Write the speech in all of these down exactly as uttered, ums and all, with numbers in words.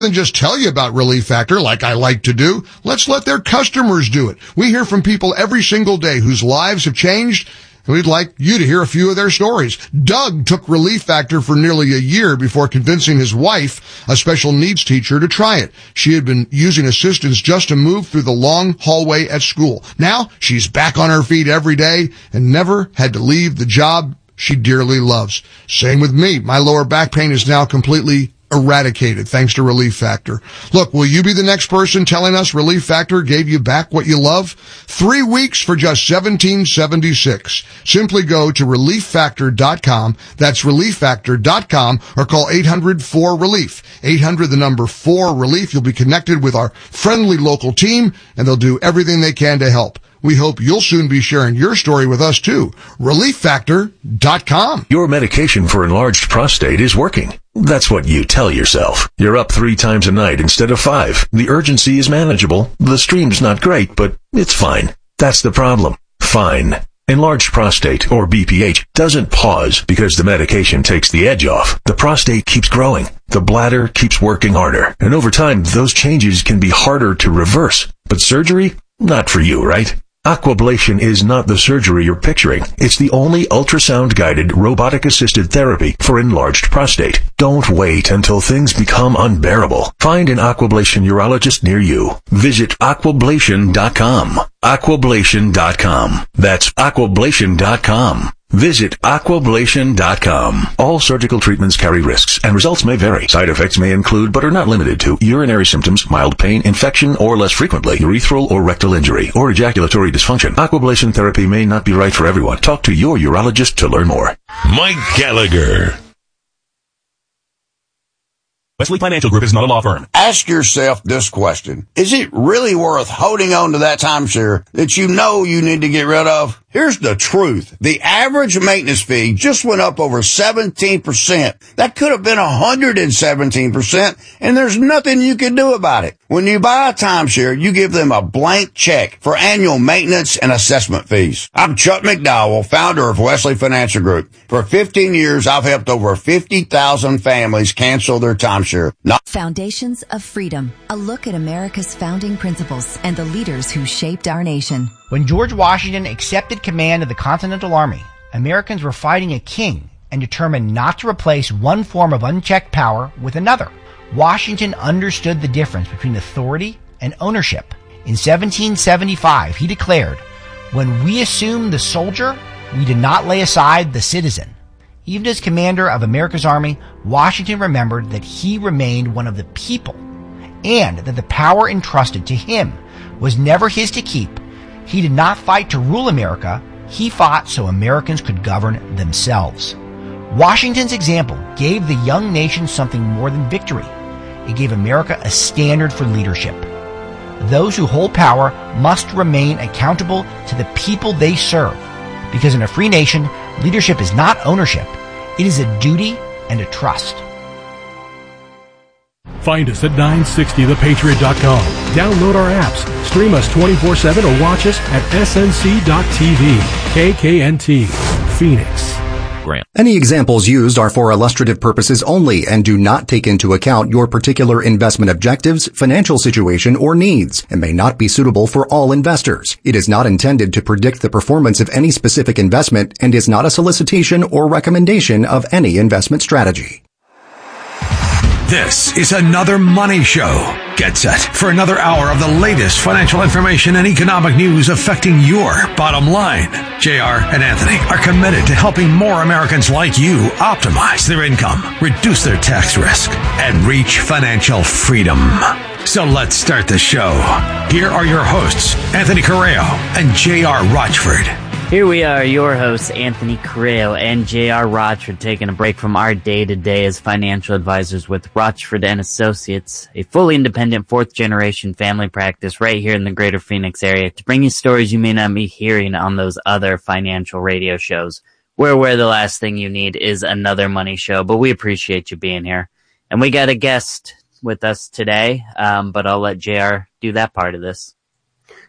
Than just tell you about Relief Factor like I like to do. Let's let their customers do it. We hear from people every single day whose lives have changed, and we'd like you to hear a few of their stories. Doug took Relief Factor for nearly a year before convincing his wife, a special needs teacher, to try it. She had been using assistance just to move through the long hallway at school. Now she's back on her feet every day and never had to leave the job she dearly loves. Same with me. My lower back pain is now completely eradicated thanks to Relief Factor. Look, will you be the next person telling us Relief Factor gave you back what you love? Three weeks for just seventeen seventy-six. Simply go to relief factor dot com. That's relief factor dot com, or call eight hundred four relief. eight hundred, the number four relief. You'll be connected with our friendly local team, and they'll do everything they can to help. We hope you'll soon be sharing your story with us too. relief factor dot com. Your medication for enlarged prostate is working. That's what you tell yourself. You're up three times a night instead of five. The urgency is manageable. The stream's not great, but it's fine. That's the problem. Fine. Enlarged prostate, or B P H, doesn't pause because the medication takes the edge off. The prostate keeps growing. The bladder keeps working harder. And over time, those changes can be harder to reverse. But surgery? Not for you, right? Aquablation is not the surgery you're picturing. It's the only ultrasound-guided, robotic-assisted therapy for enlarged prostate. Don't wait until things become unbearable. Find an Aquablation urologist near you. Visit aquablation dot com. aquablation dot com. That's aquablation dot com. Visit aquablation dot com. All surgical treatments carry risks, and results may vary. Side effects may include, but are not limited to, urinary symptoms, mild pain, infection, or less frequently, urethral or rectal injury, or ejaculatory dysfunction. Aquablation therapy may not be right for everyone. Talk to your urologist to learn more. Mike Gallagher. Wesley Financial Group is not a law firm. Ask yourself this question. Is it really worth holding on to that timeshare that you know you need to get rid of? Here's the truth. The average maintenance fee just went up over seventeen percent. That could have been one hundred seventeen percent, and there's nothing you can do about it. When you buy a timeshare, you give them a blank check for annual maintenance and assessment fees. I'm Chuck McDowell, founder of Wesley Financial Group. For fifteen years, I've helped over fifty thousand families cancel their timeshare. Not- Foundations of Freedom, a look at America's founding principles and the leaders who shaped our nation. When George Washington accepted command of the Continental Army, Americans were fighting a king and determined not to replace one form of unchecked power with another. Washington understood the difference between authority and ownership. In seventeen seventy-five, he declared, "When we assumed the soldier, we did not lay aside the citizen." Even as commander of America's army, Washington remembered that he remained one of the people, and that the power entrusted to him was never his to keep. He did not fight to rule America. He fought so Americans could govern themselves. Washington's example gave the young nation something more than victory. It gave America a standard for leadership. Those who hold power must remain accountable to the people they serve, because in a free nation, leadership is not ownership. It is a duty and a trust. Find us at nine sixty the patriot dot com. Download our apps, stream us twenty-four seven, or watch us at S N C dot T V. K K N T, Phoenix. Grant. Any examples used are for illustrative purposes only and do not take into account your particular investment objectives, financial situation, or needs, and may not be suitable for all investors. It is not intended to predict the performance of any specific investment and is not a solicitation or recommendation of any investment strategy. This is another Money Show. Get set for another hour of the latest financial information and economic news affecting your bottom line. J R and Anthony are committed to helping more Americans like you optimize their income, reduce their tax risk, and reach financial freedom. So let's start the show. Here are your hosts, Anthony Correo and J R Rochford. Here we are, your hosts, Anthony Correo and J R Rochford, taking a break from our day-to-day as financial advisors with Rochford and Associates, a fully independent fourth-generation family practice right here in the greater Phoenix area, to bring you stories you may not be hearing on those other financial radio shows. We're aware the last thing you need is another money show, but we appreciate you being here. And we got a guest with us today, um, but I'll let J R do that part of this.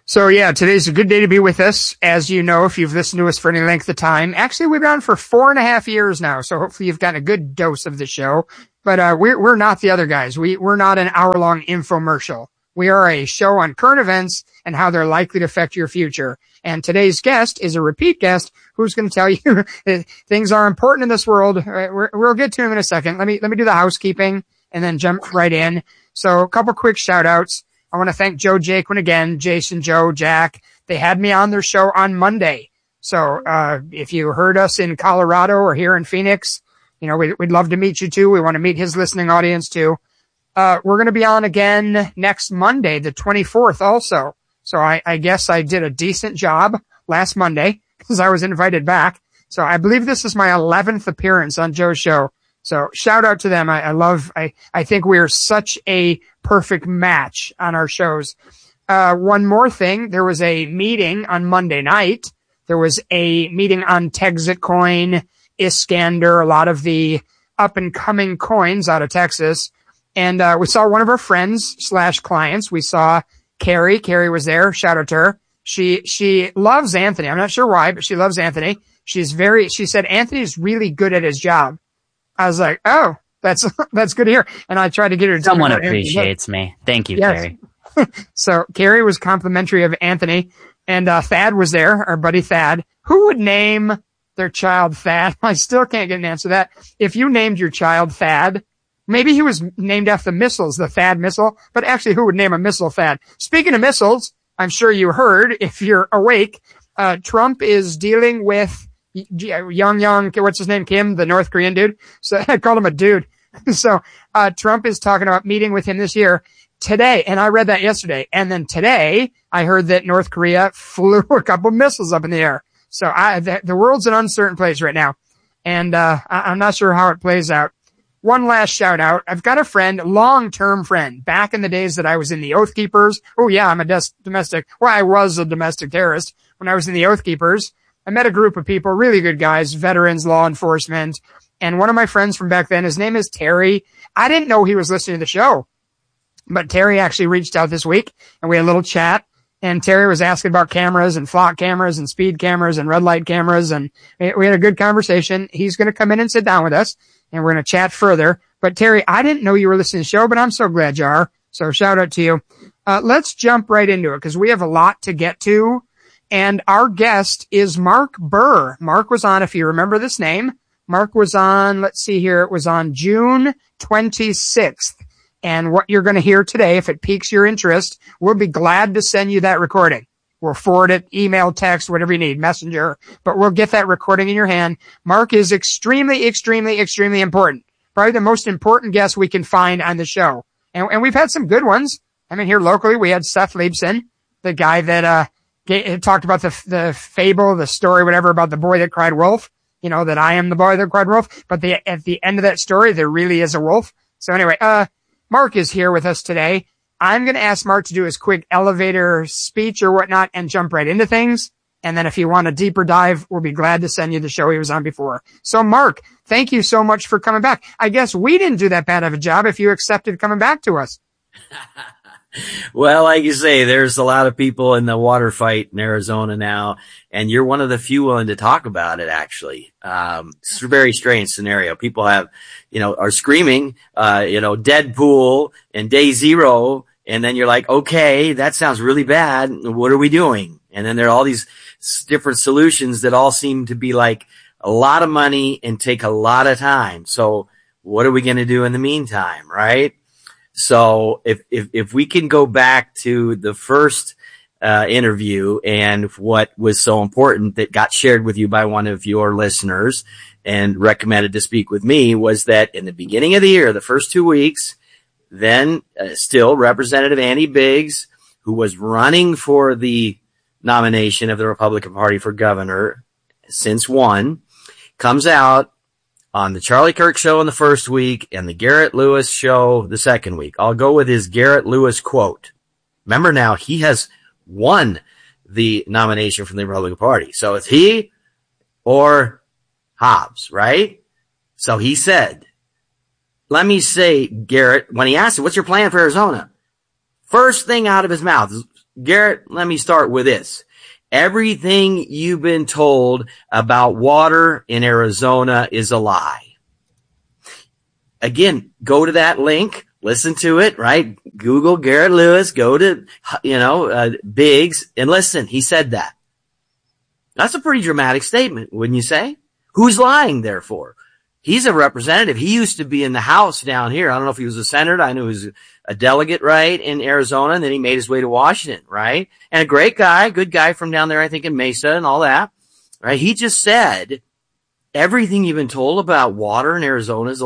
So yeah, today's a good day to be with us. As you know, if you've listened to us for any length of time, actually we've been on for four and a half years now. So hopefully you've gotten a good dose of the show. But, uh, we're, we're not the other guys. We, we're not an hour long infomercial. We are a show on current events and how they're likely to affect your future. And today's guest is a repeat guest who's going to tell you that things are important in this world. We're, we'll get to him in a second. Let me, let me do the housekeeping and then jump right in. So a couple quick shout outs. I want to thank Joe Jaquin again, Jason, Joe, Jack. They had me on their show on Monday. So, uh, if you heard us in Colorado or here in Phoenix, you know, we, we'd love to meet you too. We want to meet his listening audience too. Uh, we're going to be on again next Monday, the twenty-fourth also. So I, I guess I did a decent job last Monday because I was invited back. So I believe this is my eleventh appearance on Joe's show. So shout out to them. I, I love, I, I think we are such a perfect match on our shows. Uh, one more thing. There was a meeting on Monday night. There was a meeting on Texit Coin, Iskander, a lot of the up and coming coins out of Texas. And, uh, we saw one of our friends slash clients. We saw Carrie. Carrie was there. Shout out to her. She, she loves Anthony. I'm not sure why, but she loves Anthony. She's very, she said Anthony's really good at his job. I was like, oh, that's, that's good to hear. And I tried to get her to Someone appreciates me. Thank you, yes. Carrie. So Carrie was complimentary of Anthony, and, uh, Thad was there, our buddy Thad. Who would name their child Thad? I still can't get an answer to that. If you named your child Thad, maybe he was named after the missiles, the Thad missile, but actually who would name a missile Thad? Speaking of missiles, I'm sure you heard, if you're awake, uh, Trump is dealing with Young Young, what's his name? Kim, the North Korean dude. So I called him a dude. So, uh, Trump is talking about meeting with him this year today. And I read that yesterday. And then today I heard that North Korea flew a couple missiles up in the air. So I, the, the world's an uncertain place right now. And, uh, I, I'm not sure how it plays out. One last shout out. I've got a friend, long-term friend, back in the days that I was in the Oath Keepers. Oh yeah, I'm a des- domestic, well, I was a domestic terrorist when I was in the Oath Keepers. I met a group of people, really good guys, veterans, law enforcement. And one of my friends from back then, his name is Terry. I didn't know he was listening to the show, but Terry actually reached out this week and we had a little chat. And Terry was asking about cameras and flock cameras and speed cameras and red light cameras. And we had a good conversation. He's going to come in and sit down with us and we're going to chat further. But Terry, I didn't know you were listening to the show, but I'm so glad you are. So shout out to you. Uh, let's jump right into it because we have a lot to get to. And our guest is Mark Burr. Mark was on, if you remember this name, Mark was on, let's see here, it was on June twenty-sixth. And what you're going to hear today, if it piques your interest, we'll be glad to send you that recording. We'll forward it, email, text, whatever you need, messenger, but we'll get that recording in your hand. Mark is extremely, extremely, extremely important. Probably the most important guest we can find on the show. And, and we've had some good ones. I mean, here locally, we had Seth Leibson, the guy that, uh, It talked about the the fable, the story, whatever, about the boy that cried wolf. You know, that I am the boy that cried wolf. But the, at the end of that story, there really is a wolf. So anyway, uh, Mark is here with us today. I'm going to ask Mark to do his quick elevator speech or whatnot and jump right into things. And then if you want a deeper dive, we'll be glad to send you the show he was on before. So Mark, thank you so much for coming back. I guess we didn't do that bad of a job if you accepted coming back to us. Well, like you say, there's a lot of people in the water fight in Arizona now, and you're one of the few willing to talk about it, actually. Um, it's a very strange scenario. People have, you know, are screaming, uh, you know, Deadpool and Day Zero, and then you're like, okay, that sounds really bad. What are we doing? And then there are all these different solutions that all seem to be like a lot of money and take a lot of time. So what are we going to do in the meantime, right? So if, if, if we can go back to the first, uh, interview and what was so important that got shared with you by one of your listeners and recommended to speak with me was that in the beginning of the year, the first two weeks, then uh, still Representative Andy Biggs, who was running for the nomination of the Republican Party for governor since won, comes out on the Charlie Kirk show in the first week and the Garrett Lewis show the second week. I'll go with his Garrett Lewis quote. Remember now, he has won the nomination from the Republican Party. So it's he or Hobbs, right? So he said, let me say, Garrett, when he asked him, what's your plan for Arizona? First thing out of his mouth, Garrett, let me start with this. Everything you've been told about water in Arizona is a lie. Again, go to that link, listen to it, right? Google Garrett Lewis, go to, you know, uh, Biggs, and listen. He said that. That's a pretty dramatic statement, wouldn't you say? Who's lying, therefore? He's a representative. He used to be in the House down here. I don't know if he was a senator. I knew he was a delegate, right, in Arizona, and then he made his way to Washington, right? And a great guy, good guy from down there, I think, in Mesa and all that, right? He just said everything you've been told about water in Arizona is a